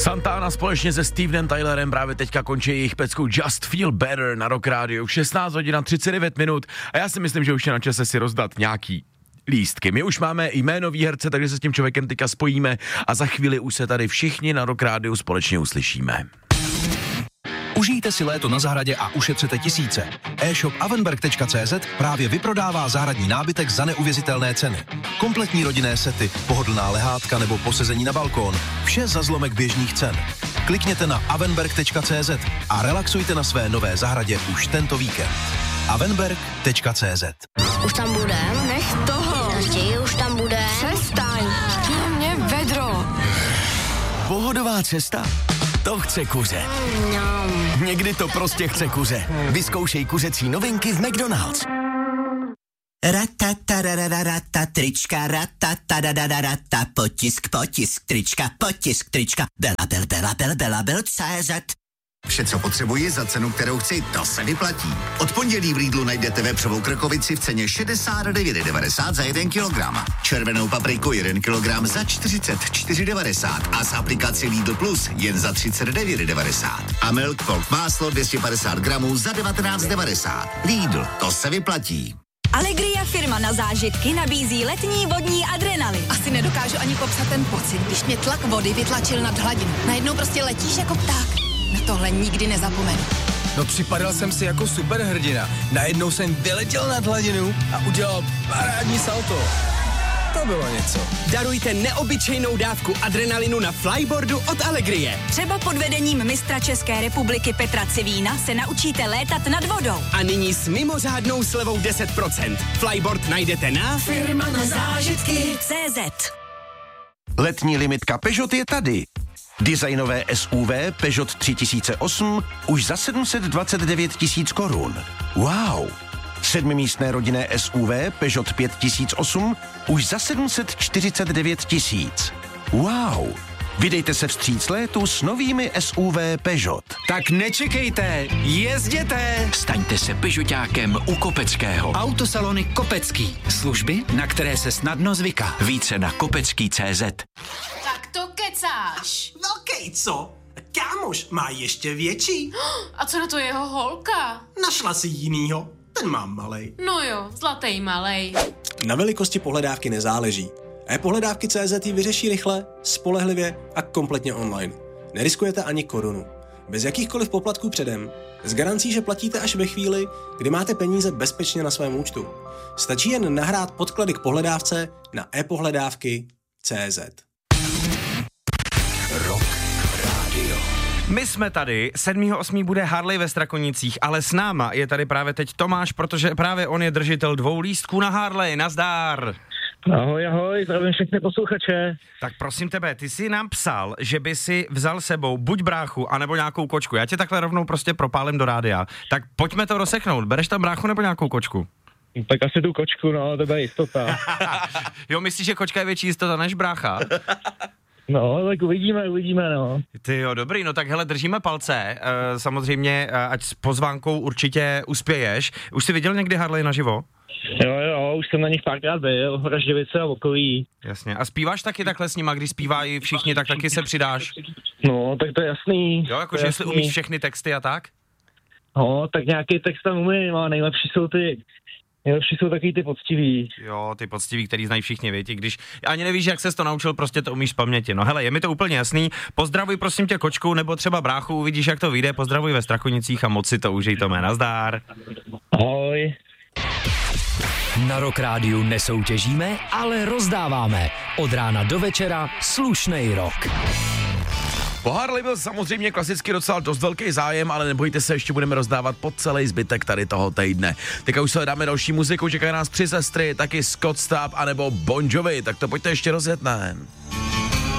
Santana společně se Stevenem Tylerem právě teďka končí jejich pecku Just Feel Better na Rock Radio. 16 hodin 39 minut a já si myslím, že už je na čase si rozdat nějaký lístky. My už máme jméno výherce, takže se s tím člověkem teďka spojíme a za chvíli už se tady všichni na Rock Radio společně uslyšíme. Užijte si léto na zahradě a ušetřete tisíce. E-shop avenberg.cz právě vyprodává zahradní nábytek za neuvěřitelné ceny. Kompletní rodinné sety, pohodlná lehátka nebo posezení na balkón. Vše za zlomek běžných cen. Klikněte na avenberg.cz a relaxujte na své nové zahradě už tento víkend. avenberg.cz. Už tam budem? Nech toho. Tati, už tam budem? Přestaň. Chtěl mě vedro. Pohodová cesta? To chce kuře. Někdy to prostě chce kuře. Vyzkoušej kuřecí novinky v McDonald's. Ratata, trička, ratata, potisk, trička, bela, Vše, co potřebuji za cenu, kterou chci, to se vyplatí. Od pondělí v Lidlu najdete vepřovou krkovici v ceně 69,90 za 1 kilogram. Červenou papriku 1 kilogram za 44,90 a z aplikaci Lidl Plus jen za 39,90. A Milk Folk máslo 250 gramů za 19,90. Lidl, to se vyplatí. Allegria, firma na zážitky, nabízí letní vodní adrenalin. Asi nedokážu ani popsat ten pocit, když mě tlak vody vytlačil nad hladinu. Najednou prostě letíš jako pták. Na tohle nikdy nezapomenu. No připadal jsem si jako superhrdina. Najednou jsem vyletěl nad hladinu a udělal parádní salto. To bylo něco. Darujte neobyčejnou dávku adrenalinu na flyboardu od Allegrie. Třeba pod vedením mistra České republiky Petra Civína se naučíte létat nad vodou. A nyní s mimořádnou slevou 10%. Flyboard najdete na Firma na zážitky CZ. Letní limitka Peugeot je tady. Designové SUV Peugeot 3008 už za 729 000 korun. Wow! 7místné rodinné SUV Peugeot 5008 už za 749 000. Wow! Vydejte se vstříc létu s novými SUV Peugeot. Tak nečekejte, jezděte! Staňte se Peugeotákem u Kopeckého. Autosalony Kopecký. Služby, na které se snadno zvyká. Více na kopecký.cz. Tak to kecáš. Velkej, co? Kámoš má ještě větší. A co na to jeho holka? Našla si jinýho, ten mám malej. No jo, zlatý malej. Na velikosti pohledávky nezáleží. E-pohledávky.cz ji vyřeší rychle, spolehlivě a kompletně online. Neriskujete ani korunu. Bez jakýchkoliv poplatků předem. S garancí, že platíte až ve chvíli, kdy máte peníze bezpečně na svém účtu. Stačí jen nahrát podklady k pohledávce na e-pohledávky.cz. Rock Radio. My jsme tady, 7.8. bude Harley ve Strakonicích, ale s náma je tady právě teď Tomáš, protože právě on je držitel 2 lístků na Harley. Nazdar! Ahoj, zdravím všechny posluchače. Tak prosím tebe, ty jsi nám psal, že by si vzal sebou buď bráchu, anebo nějakou kočku. Já tě takhle rovnou prostě propálím do rádia. Tak pojďme to rozseknout. Bereš tam bráchu nebo nějakou kočku? Tak asi tu kočku, no, to bude jistota. Jo, myslíš, že kočka je větší jistota než brácha? No, tak uvidíme, no. Ty jo, dobrý, no tak hele, držíme palce. Samozřejmě, ať s pozvánkou určitě uspěješ. Už jsi viděl někdy Harley naživo? Jo, už jsem na nich párkrát byl, Vražďovice a okolí. Jasně, a zpíváš taky takhle s nima, když zpívají všichni, tak taky se přidáš? No, tak to je jasný. Jo, jakože jestli umíš všechny texty a tak? No, tak nějaký text tam umím, a nejlepší jsou takový ty poctiví. Jo, ty poctiví, který znají všichni, věti, když ani nevíš, jak ses to naučil, prostě to umíš z paměti. No hele, je mi to úplně jasný. Pozdravuj prosím tě kočku, nebo třeba bráchu, uvidíš, jak to vyjde. Pozdravuj ve Strakonicích a moc si to užij, Tome. Nazdár. Ahoj. Na Rock Rádiu nesoutěžíme, ale rozdáváme. Od rána do večera slušnej rock. Po Harley byl samozřejmě klasicky docela dost velký zájem, ale nebojte se, ještě budeme rozdávat po celý zbytek tady toho týdne. Teďka už se dáme další muziku, čekají nás 3 sestry, taky Scott Stapp anebo Bon Jovi, tak to pojďte ještě rozjet, ne?